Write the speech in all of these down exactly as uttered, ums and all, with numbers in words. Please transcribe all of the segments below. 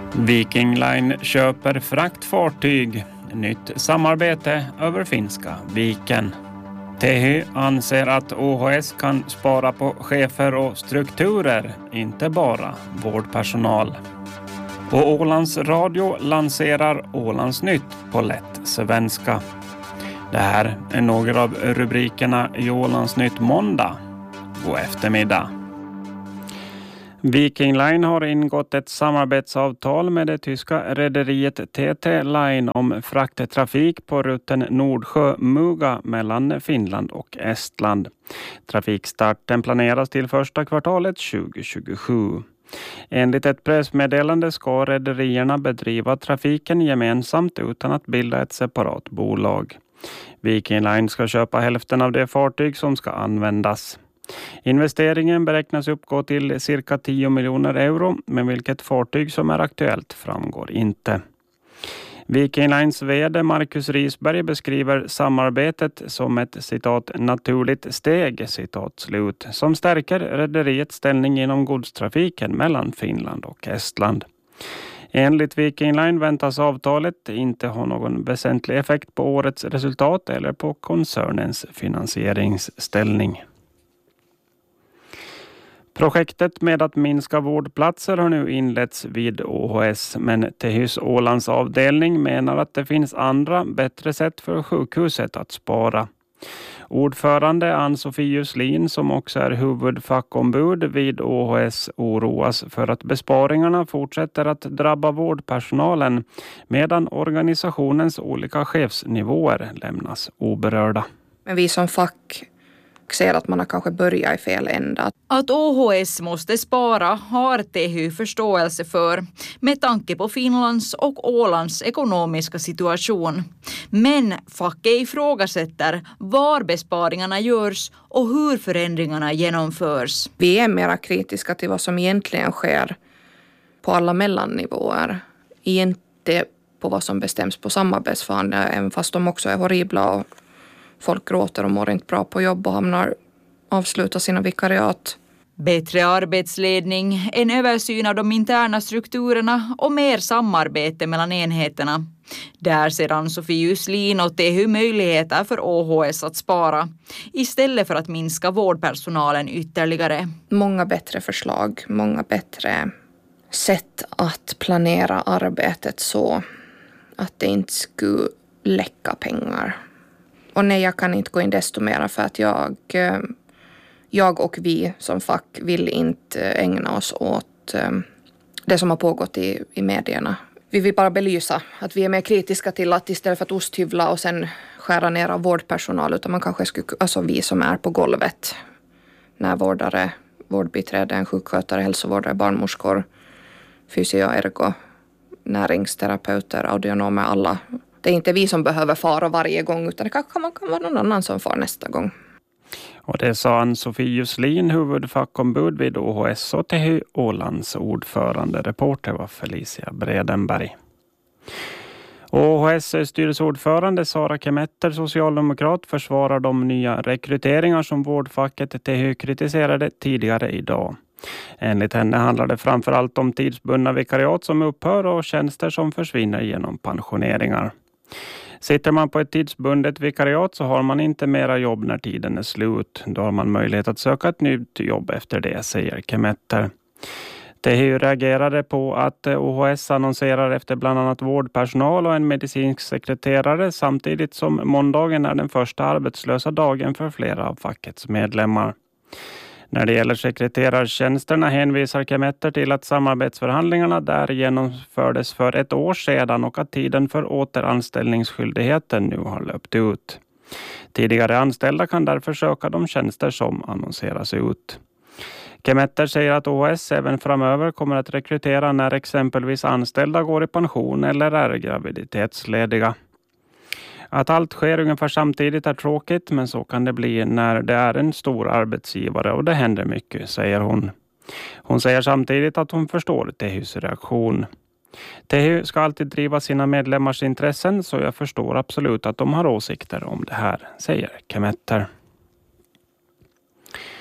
Viking Line köper fraktfartyg. Nytt samarbete över Finska viken. T H Y anser att O H S kan spara på chefer och strukturer, inte bara vårdpersonal. Och Ålands Radio lanserar Ålands Nytt på lätt svenska. Det här är några av rubrikerna i Ålands Nytt måndag. God eftermiddag. Viking Line har ingått ett samarbetsavtal med det tyska rederiet T T Line om frakttrafik på rutten Nordsjö-Muga mellan Finland och Estland. Trafikstarten planeras till första kvartalet tjugohundratjugosju. Enligt ett pressmeddelande ska rederierna bedriva trafiken gemensamt utan att bilda ett separat bolag. Viking Line ska köpa hälften av det fartyg som ska användas. Investeringen beräknas uppgå till cirka tio miljoner euro, men vilket fartyg som är aktuellt framgår inte. Viking Lines vd Marcus Risberg beskriver samarbetet som ett citat naturligt steg citat slut som stärker rederiets ställning inom godstrafiken mellan Finland och Estland. Enligt Viking Line väntas avtalet inte ha någon väsentlig effekt på årets resultat eller på koncernens finansieringsställning. Projektet med att minska vårdplatser har nu inletts vid O H S, men T H Y:s Ålands avdelning menar att det finns andra bättre sätt för sjukhuset att spara. Ordförande Ann-Sofie Juslin, som också är huvudfackombud vid O H S, oroas för att besparingarna fortsätter att drabba vårdpersonalen medan organisationens olika chefsnivåer lämnas oberörda. Men vi som fack ser att man har kanske börjat i fel ända. Att O H S måste spara har T H Y förståelse för med tanke på Finlands och Ålands ekonomiska situation. Men facket ifrågasätter var besparingarna görs och hur förändringarna genomförs. Vi är mera kritiska till vad som egentligen sker på alla mellannivåer. Inte på vad som bestäms på samarbetsförhandlingar, även fast de också är horribla och folk gråter och mår inte bra på jobb och hamnar avsluta sina vikariat. Bättre arbetsledning, en översyn av de interna strukturerna och mer samarbete mellan enheterna. Där ser Ann-Sofie Juslin och T H Y möjligheter för O H S att spara istället för att minska vårdpersonalen ytterligare. Många bättre förslag, många bättre sätt att planera arbetet så att det inte skulle läcka pengar. Och nej, jag kan inte gå in desto mer för att jag, jag och vi som fack vill inte ägna oss åt det som har pågått i, i medierna. Vi vill bara belysa att vi är mer kritiska till att istället för att osthyvla och sen skära ner av vårdpersonal, utan man kanske skulle, alltså vi som är på golvet, närvårdare, vårdbiträden, sjukskötare, hälsovårdare, barnmorskor, fysio, ergo, näringsterapeuter, audionomer, alla. Det är inte vi som behöver fara varje gång, utan det kanske kan, kan vara någon annan som far nästa gång. Och det sa Ann-Sofie Juslin, huvudfackombud vid O H S, och T H Y Ålands ordförande. Reporter var Felicia Bredenberg. O H S styrelseordförande Sara Kemetter, socialdemokrat, försvarar de nya rekryteringar som vårdfacket T H Y kritiserade tidigare idag. Enligt henne handlar det framförallt om tidsbundna vikariat som upphör och tjänster som försvinner genom pensioneringar. Sitter man på ett tidsbundet vikariat så har man inte mera jobb när tiden är slut. Då har man möjlighet att söka ett nytt jobb efter det, säger Kemetter. T H Y reagerade på att O H S annonserar efter bland annat vårdpersonal och en medicinsk sekreterare samtidigt som måndagen är den första arbetslösa dagen för flera av fackets medlemmar. När det gäller sekreterartjänsterna hänvisar Kemetter till att samarbetsförhandlingarna där genomfördes för ett år sedan och att tiden för återanställningsskyldigheten nu har löpt ut. Tidigare anställda kan därför söka de tjänster som annonseras ut. Kemetter säger att O H S även framöver kommer att rekrytera när exempelvis anställda går i pension eller är graviditetslediga. Att allt sker ungefär samtidigt är tråkigt, men så kan det bli när det är en stor arbetsgivare och det händer mycket, säger hon. Hon säger samtidigt att hon förstår T H Y:s reaktion. T H Y ska alltid driva sina medlemmars intressen, så jag förstår absolut att de har åsikter om det här, säger Kemetter.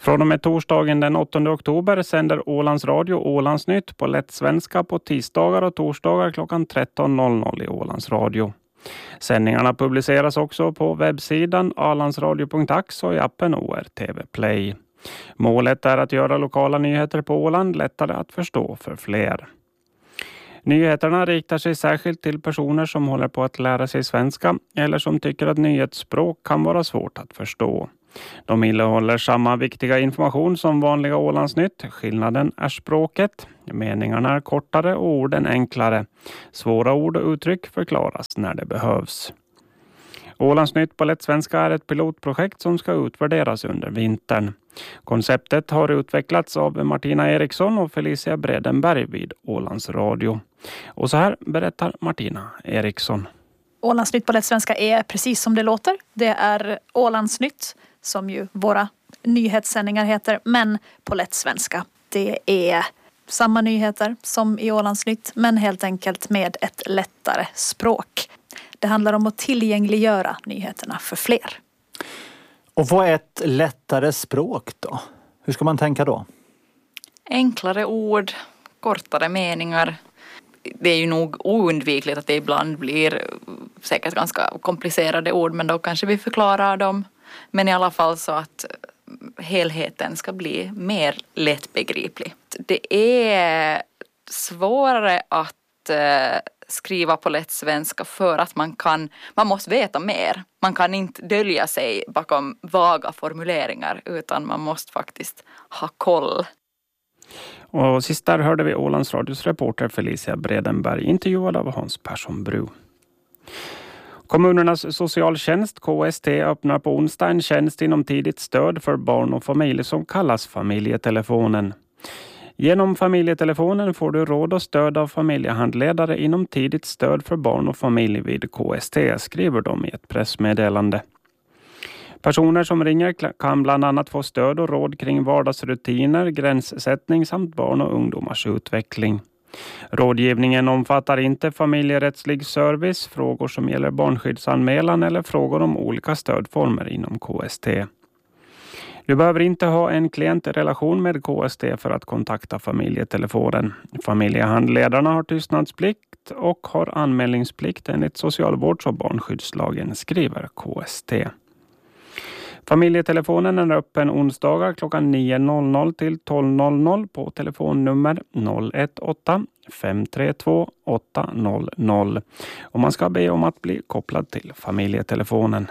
Från och med torsdagen den åttonde oktober sänder Ålands Radio Ålandsnytt på lätt svenska på tisdagar och torsdagar klockan tretton noll noll i Ålands Radio. Sändningarna publiceras också på webbsidan alandsradio punkt ax och i appen O R T V Play. Målet är att göra lokala nyheter på Åland lättare att förstå för fler. Nyheterna riktar sig särskilt till personer som håller på att lära sig svenska eller som tycker att nyhetsspråk kan vara svårt att förstå. De innehåller samma viktiga information som vanliga Ålandsnytt. Skillnaden är språket. Meningarna är kortare och orden enklare. Svåra ord och uttryck förklaras när det behövs. Ålandsnytt på lätt svenska är ett pilotprojekt som ska utvärderas under vintern. Konceptet har utvecklats av Martina Eriksson och Felicia Bredenberg vid Ålands Radio. Och så här berättar Martina Eriksson. Ålandsnytt på lätt svenska är precis som det låter. Det är Ålandsnytt, som ju våra nyhetssändningar heter, men på lätt svenska. Det är samma nyheter som i Ålandsnytt, men helt enkelt med ett lättare språk. Det handlar om att tillgängliggöra nyheterna för fler. Och vad är ett lättare språk då? Hur ska man tänka då? Enklare ord, kortare meningar. Det är ju nog oundvikligt att det ibland blir säkert ganska komplicerade ord, men då kanske vi förklarar dem. Men i alla fall så att helheten ska bli mer lättbegriplig. Det är svårare att skriva på lätt svenska för att man kan, man måste veta mer. Man kan inte dölja sig bakom vaga formuleringar, utan man måste faktiskt ha koll. Och sist där hörde vi Ålands Radios reporter Felicia Bredenberg intervjuad av Hans Persson Bru. Kommunernas socialtjänst K S T öppnar på onsdag en tjänst inom tidigt stöd för barn och familj som kallas familjetelefonen. Genom familjetelefonen får du råd och stöd av familjehandledare inom tidigt stöd för barn och familj vid K S T, skriver de i ett pressmeddelande. Personer som ringer kan bland annat få stöd och råd kring vardagsrutiner, gränssättning samt barn och ungdomars utveckling. Rådgivningen omfattar inte familjerättslig service, frågor som gäller barnskyddsanmälan eller frågor om olika stödformer inom K S T. Du behöver inte ha en klientrelation med K S T för att kontakta familjetelefonen. Familjehandledarna har tystnadsplikt och har anmälningsplikt enligt socialvårds- och barnskyddslagen, skriver K S T. Familjetelefonen är öppen onsdagar klockan nio noll noll till tolv noll noll på telefonnummer noll ett åtta fem tre två åtta noll noll. Och man ska be om att bli kopplad till familjetelefonen.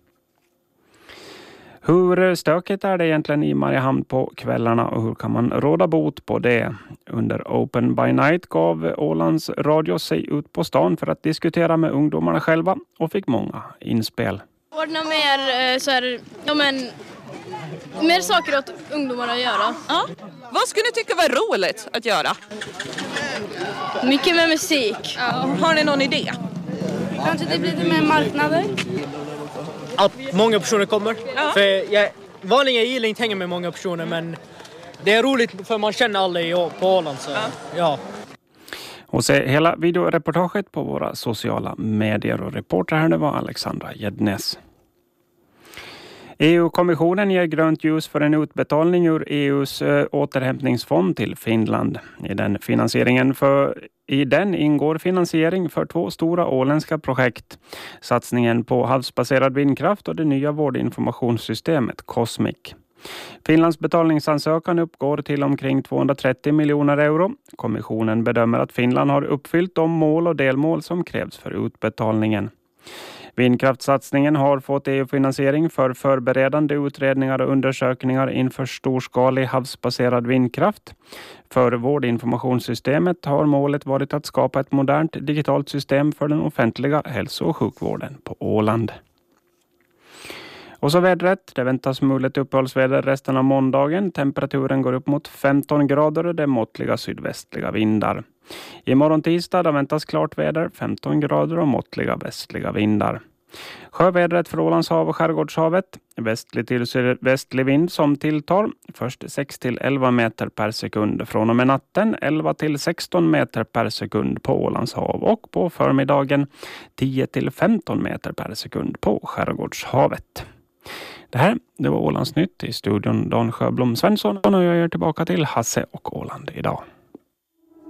Hur stökigt är det egentligen i Mariehamn på kvällarna och hur kan man råda bot på det? Under Open by Night gav Ålands Radio sig ut på stan för att diskutera med ungdomarna själva och fick många inspel. Ordna mer, så här, ja, men, mer saker åt ungdomar att göra. Ja. Vad skulle ni tycka var roligt att göra? Mycket med musik. Ja. Har ni någon idé? Kanske det blir lite mer marknader. Att många personer kommer. Ja. För jag, vanligen gillar inte hänga med många personer, men det är roligt för man känner alla i, på Åland. Så, ja. Ja. Och se hela videoreportaget på våra sociala medier, och reporter här det var Alexandra Gednes. E U-kommissionen ger grönt ljus för en utbetalning ur E U:s äh, återhämtningsfond till Finland. I den finansieringen för I den ingår finansiering för två stora åländska projekt. Satsningen på havsbaserad vindkraft och det nya vårdinformationssystemet Cosmic. Finlands betalningsansökan uppgår till omkring tvåhundratrettio miljoner euro. Kommissionen bedömer att Finland har uppfyllt de mål och delmål som krävs för utbetalningen. Vindkraftsatsningen har fått E U-finansiering för förberedande utredningar och undersökningar inför storskalig havsbaserad vindkraft. För vårdinformationssystemet har målet varit att skapa ett modernt digitalt system för den offentliga hälso- och sjukvården på Åland. Och så vädret. Det väntas mulet uppehållsväder resten av måndagen. Temperaturen går upp mot femton grader och det är måttliga sydvästliga vindar. Imorgon tisdag då väntas klart väder, femton grader och måttliga västliga vindar. Sjövädret för Ålandshav och Skärgårdshavet. Västlig till sydvästlig vind som tilltar. Först sex till elva meter per sekund. Från och med natten elva till sexton meter per sekund på Ålandshav. Och på förmiddagen tio till femton meter per sekund på Skärgårdshavet. Det här det var Ålandsnytt, i studion Dan Sjöblom Svensson, och jag är tillbaka till Hasse och Åland idag.